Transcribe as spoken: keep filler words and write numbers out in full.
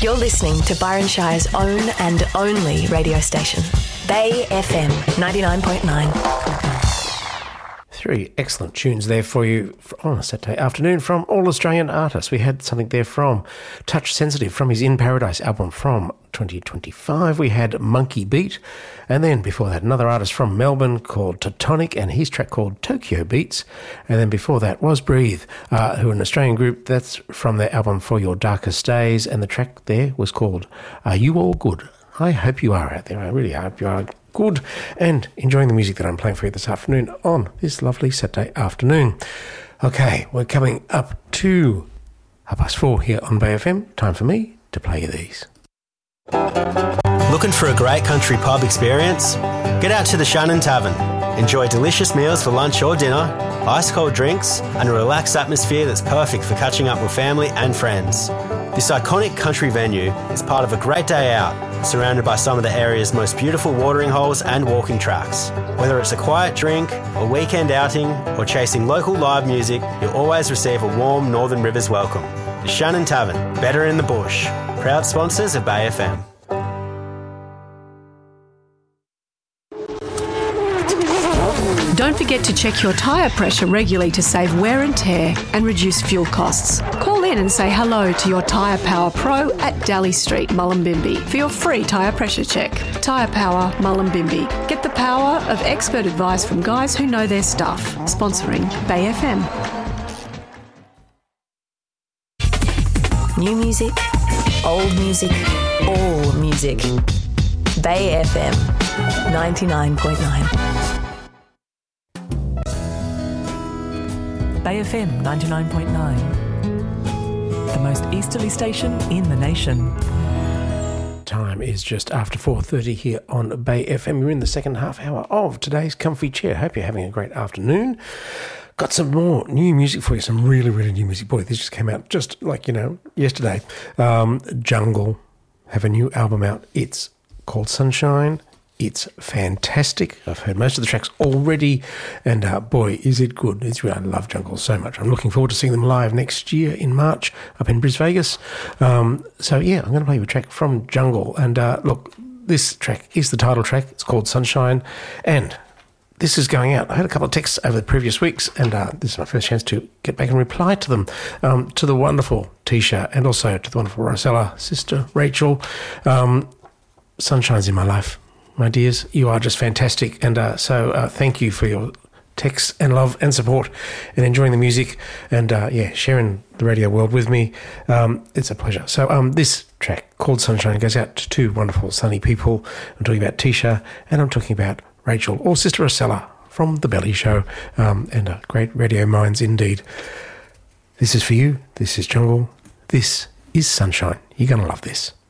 You're listening to Byron Shire's own and only radio station, Bay F M ninety-nine point nine. Three excellent tunes there for you on a Saturday afternoon from all Australian artists. We had something there from Touch Sensitive from his In Paradise album from twenty twenty-five. We had Monkey Beat, and then before that another artist from Melbourne called Tectonic and his track called Tokyo Beats, and then before that was Breathe, uh, who are an Australian group that's from their album For Your Darkest Days, and the track there was called Are You All Good? I hope you are out there. I really hope you are good and enjoying the music that I'm playing for you this afternoon on this lovely Saturday afternoon. Okay, we're coming up to half past four here on Bay F M. Time for me to play you these. Looking for a great country pub experience? Get out to the Shannon Tavern. Enjoy delicious meals for lunch or dinner, ice-cold drinks, and a relaxed atmosphere that's perfect for catching up with family and friends. This iconic country venue is part of a great day out, surrounded by some of the area's most beautiful watering holes and walking tracks. Whether it's a quiet drink, a weekend outing, or chasing local live music, you'll always receive a warm Northern Rivers welcome. The Shannon Tavern, better in the bush. Proud sponsors of Bay F M. Don't forget to check your tyre pressure regularly to save wear and tear and reduce fuel costs. Call in and say hello to your Tyre Power Pro at Daly Street, Mullumbimby for your free tyre pressure check. Tyre Power, Mullumbimby. Get the power of expert advice from guys who know their stuff. Sponsoring Bay F M. New music, old music, all music. Bay F M ninety-nine point nine. Bay F M ninety-nine point nine, the most easterly station in the nation. Time is just after four thirty here on Bay F M. You're in the second half hour of today's Comfy Chair. Hope you're having a great afternoon. Got some more new music for you, some really, really new music. Boy, this just came out just like, you know, yesterday. Um, Jungle have a new album out. It's called Sunshine. It's fantastic. I've heard most of the tracks already, and uh, boy, is it good. It's really, I love Jungle so much. I'm looking forward to seeing them live next year in March up in Bris Vegas. Um, so, yeah, I'm going to play you a track from Jungle. And uh, look, this track is the title track. It's called Sunshine, and this is going out. I had a couple of texts over the previous weeks, and uh, this is my first chance to get back and reply to them, um, to the wonderful Tisha and also to the wonderful Rosella, sister Rachel. Um, Sunshine's in my life. My dears, you are just fantastic, and uh, so uh, thank you for your texts and love and support and enjoying the music and, uh, yeah, sharing the radio world with me. Um, it's a pleasure. So um, this track called Sunshine goes out to two wonderful sunny people. I'm talking about Tisha and I'm talking about Rachel, or Sister Rosella from The Belly Show, um, and uh, great radio minds indeed. This is for you. This is Jungle. This is Sunshine. You're going to love this.